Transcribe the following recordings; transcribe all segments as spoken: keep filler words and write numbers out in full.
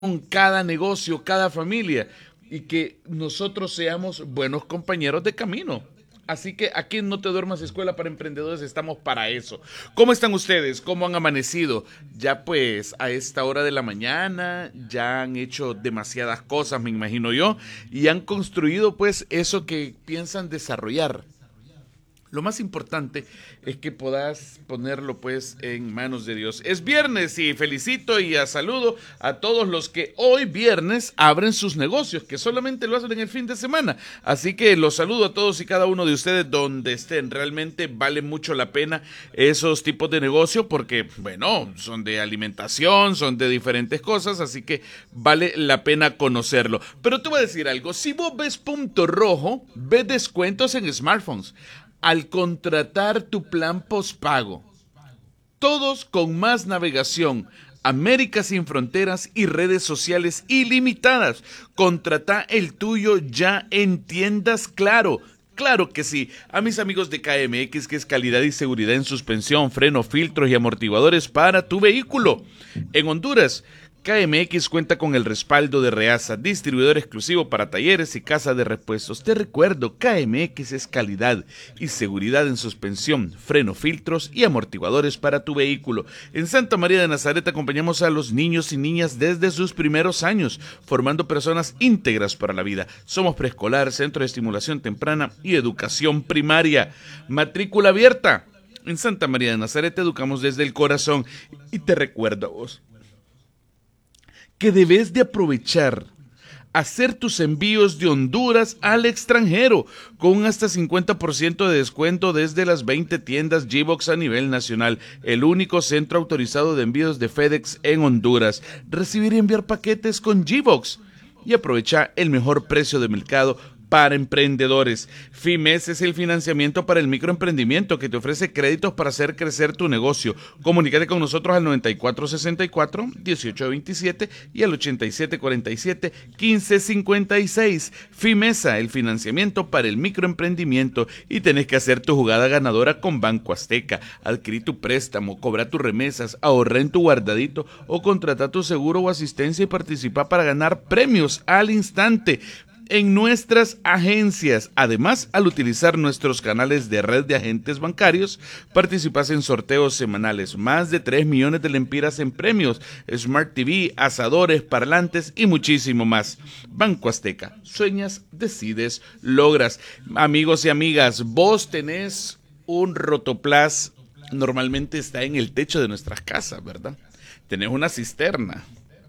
cada negocio, cada familia, y que nosotros seamos buenos compañeros de camino. Así que aquí No Te Duermas Escuela para Emprendedores, estamos para eso. ¿Cómo están ustedes? ¿Cómo han amanecido? Ya pues a esta hora de la mañana ya han hecho demasiadas cosas, me imagino yo, y han construido pues eso que piensan desarrollar. Lo más importante es que puedas ponerlo pues en manos de Dios. Es viernes y felicito y a saludo a todos los que hoy viernes abren sus negocios, que solamente lo hacen en el fin de semana. Así que los saludo a todos y cada uno de ustedes donde estén. Realmente vale mucho la pena esos tipos de negocio porque, bueno, son de alimentación, son de diferentes cosas, así que vale la pena conocerlo. Pero te voy a decir algo, si vos ves Punto Rojo, ves descuentos en smartphones al contratar tu plan postpago. Todos con más navegación, América sin fronteras y redes sociales ilimitadas. Contrata el tuyo ya en Tiendas Claro. Claro que sí. A mis amigos de K M X, que es calidad y seguridad en suspensión, freno, filtros y amortiguadores para tu vehículo. En Honduras, K M X cuenta con el respaldo de Reasa, distribuidor exclusivo para talleres y casa de repuestos. Te recuerdo, K M X es calidad y seguridad en suspensión, freno, filtros y amortiguadores para tu vehículo. En Santa María de Nazaret acompañamos a los niños y niñas desde sus primeros años, formando personas íntegras para la vida. Somos preescolar, centro de estimulación temprana y educación primaria. Matrícula abierta. En Santa María de Nazaret te educamos desde el corazón. Y te recuerdo a vos que debes de aprovechar hacer tus envíos de Honduras al extranjero con un hasta cincuenta por ciento de descuento desde las veinte tiendas G-Box a nivel nacional, el único centro autorizado de envíos de FedEx en Honduras. Recibir y enviar paquetes con G-Box y aprovecha el mejor precio de mercado para emprendedores. Fimes es el financiamiento para el microemprendimiento que te ofrece créditos para hacer crecer tu negocio. Comunícate con nosotros al noventa y cuatro sesenta y cuatro, dieciocho veintisiete y al ochenta y siete cuarenta y siete, quince cincuenta y seis. Fimesa, el financiamiento para el microemprendimiento, y tenés que hacer tu jugada ganadora con Banco Azteca. Adquirí tu préstamo, cobra tus remesas, ahorra en tu guardadito o contrata tu seguro o asistencia y participa para ganar premios al instante en nuestras agencias. Además, al utilizar nuestros canales de red de agentes bancarios, participas en sorteos semanales, más de tres millones de lempiras en premios, Smart T V, asadores, parlantes y muchísimo más. Banco Azteca, sueñas, decides, logras. Amigos y amigas, vos tenés un Rotoplas, normalmente está en el techo de nuestras casas, ¿verdad? Tenés una cisterna,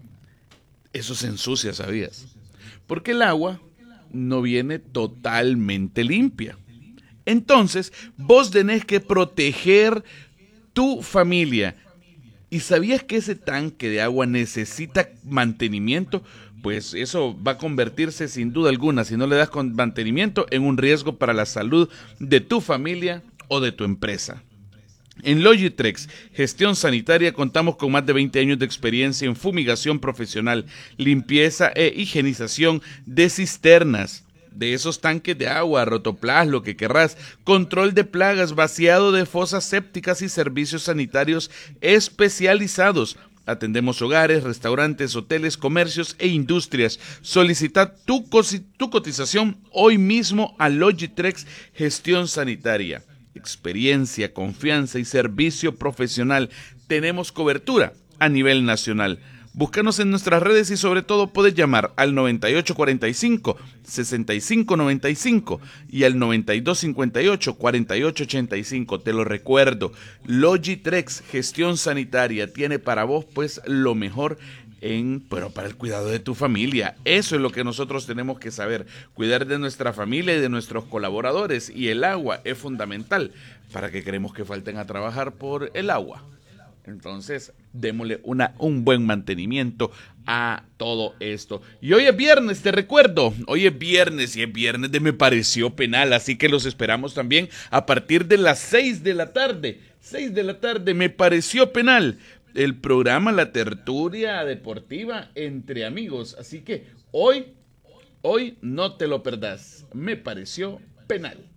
eso se ensucia, ¿sabías? Porque el agua no viene totalmente limpia. Entonces, vos tenés que proteger tu familia. ¿Y sabías que ese tanque de agua necesita mantenimiento? Pues eso va a convertirse sin duda alguna, si no le das con mantenimiento, en un riesgo para la salud de tu familia o de tu empresa. En Logitrex, gestión sanitaria, contamos con más de veinte años de experiencia en fumigación profesional, limpieza e higienización de cisternas, de esos tanques de agua, Rotoplas, lo que querrás, control de plagas, vaciado de fosas sépticas y servicios sanitarios especializados. Atendemos hogares, restaurantes, hoteles, comercios e industrias. Solicita tu, tu cotización hoy mismo a Logitrex Gestión Sanitaria. Experiencia, confianza y servicio profesional. Tenemos cobertura a nivel nacional. Búscanos en nuestras redes y sobre todo puedes llamar al noventa y ocho cuarenta y cinco, sesenta y cinco noventa y cinco y al noventa y dos cincuenta y ocho, cuarenta y ocho ochenta y cinco. Te lo recuerdo, Logitrex Gestión Sanitaria tiene para vos pues lo mejor en, pero para el cuidado de tu familia. Eso es lo que nosotros tenemos que saber, cuidar de nuestra familia y de nuestros colaboradores, y el agua es fundamental. ¿Para qué queremos que falten a trabajar por el agua? Entonces, démosle una, un buen mantenimiento a todo esto. Y hoy es viernes, te recuerdo, hoy es viernes y es viernes de Me Pareció Penal, así que los esperamos también a partir de las seis de la tarde. seis de la tarde, Me Pareció Penal. El programa, la tertulia deportiva entre amigos. Así que hoy, hoy no te lo perdás. Me Pareció Penal.